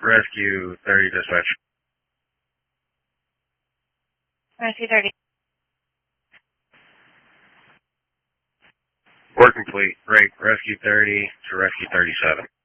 Rescue 30 dispatch. Rescue 30. Work complete. Break Rescue 30 to Rescue 37.